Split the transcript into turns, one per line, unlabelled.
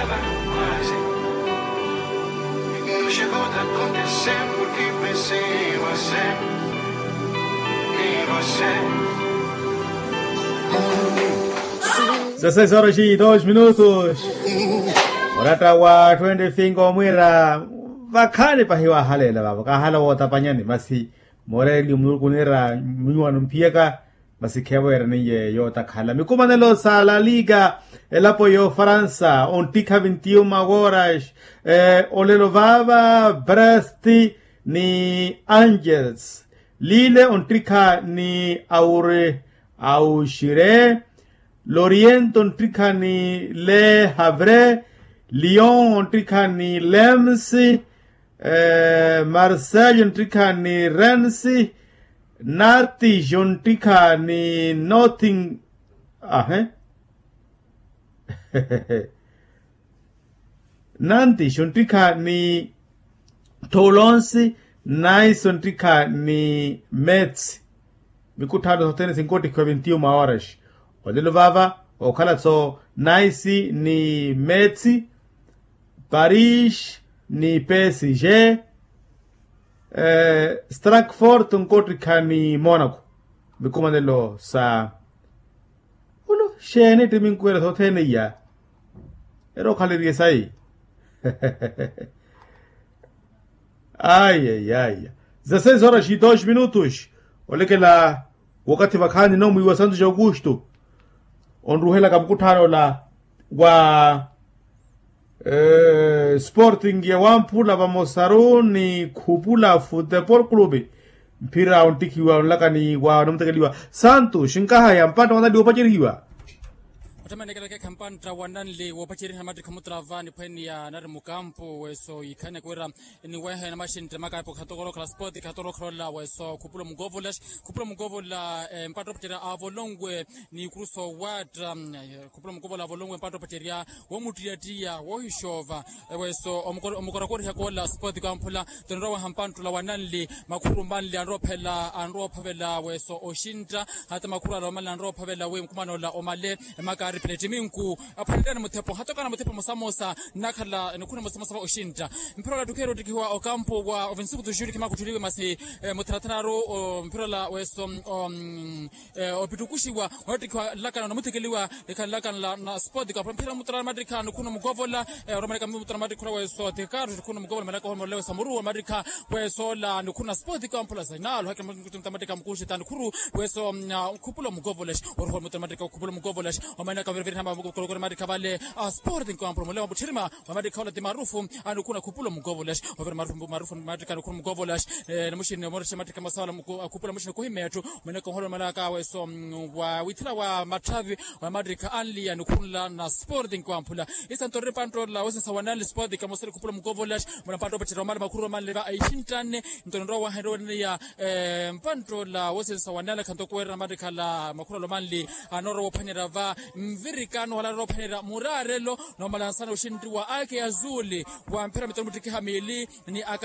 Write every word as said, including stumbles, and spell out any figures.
nada quase. Não chegou a acontecer porque pensei em você, em você.
dezesseis horas e dois minutos. Orata wa twenty-cinco mwira vakhani pahiwa halela baba kahala wota panyani masi moreli mulukunira mnywa numpieka masi khewera niye yota khala mikumanelo sa La Liga el apoyo França ontika veintiuna horas eh Olelovava Brest ni Angels Lille ontika ni Aure Auxerre Lorient ontika ni Le Havre Lyon ontika ni Lens eh, Marseille ontika ni Rennes Nantes ontika ni Notting ah eh Nantes ontika ni Toulouse Nice ontika ni Metz mikutano hotene sinkoti kwa veintiuna horas Olelovava okalatso Nice ni Metz Paris ni P S G eh, Strasbourg onkotrika ni Monaco mikumanelo sa ulo shene timinkwera hotene ya ero khaliri sai ai ai ai dezesseis horas e dois minutos olha que lá wakati vakhani no mwi wa Santos de Augusto onruhela kamkuthano la wa eh, Sporting ya wampula va Mosaro ni Khupula Football Club mpira ontikiwa onlakani wa nomtekeliwa Santos shinkaha ya mpata wana diopachiriwa
Utamane kala kampan trawanan le wopachiri hamati kamutrava ni peni ya nare mukampo weso ikane kwera ni wehe na machine temaka po katokolo kala sport katokolo krola weso kupulo mugovolash kupulo mugovola eh, mpato patera avolongwe ni kruso wat um, kupulo mugovola avolongwe mpato pateria wo mutiatia wo hishova eh, weso omukora kori hakola sport kampula tonrowa hampantu la wananli makuru manli anropela anropela weso oshinta hata makuru la anropela we mkumano la omale maka Pentiminku apandana mutepo hatoka na mutepo musamosa nakala nkuna musamosa oshinja mpira dukero dikiwa okampo wa ovensuku tujuri kama kutuliwe masi eh, mutrataro mpira la weso um, eh, opitukushiwa wadikiwa lakana na mutekeliwa lakana la na sport ka mpira mutra madrika nkuna mugovola eh, romalika mutra madrika weso tekaru nkuna mugovola malaka homo lewe samuru madrika weso la nkuna sport ka mpula zainalo haka mutra madrika mkushi tankuru weso um, kupulo mugovola orho mutra madrika kupulo mugovola omana kaveri hamba mukokoro madika vale Sporting kwa mpolo lewa buchirima wamadi kaula di marufu anukuna kupulo mugovolash over marufu marufu madika nukuna mugovolash na mushini morisha madika masala kupulo mushini kuhimetu mweneko holo malaka weso wa witila wa matravi wa madika anli anukula na Sporting kwa mpula isa ntori panto la wese sawanali Sporting kama sali kupulo mugovolash mwana panto bachira mali makuru mali leva aishintane ntonro wa heroni ya panto la wese sawanali kanto kwera madika la makuru lo mali anoro wapanyera va mvirikano wala ropanera murarelo no malansana ushindwa ake azuli wa mpira mitomutiki hamili ni aka